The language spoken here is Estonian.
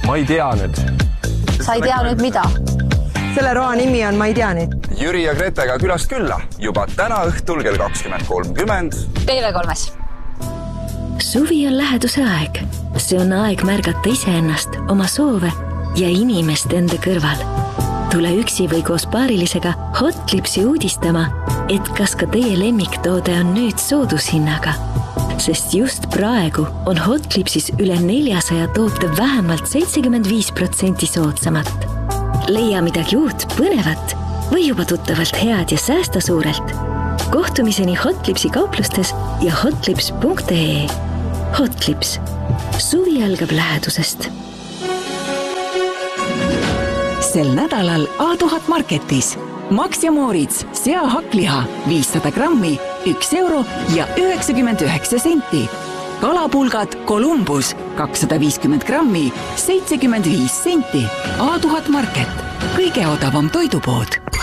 Ma ei tea nüüd. Sa ei tea nüüd mida? Selle roa nimi on Ma ei tea nüüd. Jüri ja Gretega külast külla juba täna õhtul kell 20.30. TV3-s. Suvi on läheduse aeg. See on aeg märgata iseennast, oma soove ja inimest enda kõrval. Tule üksi või koos paarilisega Hotlipsi uudistama, et kas ka teie lemmiktoode on nüüd soodushinnaga. Sest just praegu on Hotlipsis üle 400 toote vähemalt 75% soodsamat. Leia midagi uut, põnevat või juba tuttavalt head ja säästa suurelt. Kohtumiseni Hotlipsi kauplustes ja hotlips.ee. Hotlips. Suvi algab lähedusest. Sel nädalal A1000 Marketis Max ja Moritz seahakliha 500 grammi 1 euro ja 99 senti. Kalapulgad Columbus 250 grammi 75 senti. A1000 Market. Kõige odavam toidupood.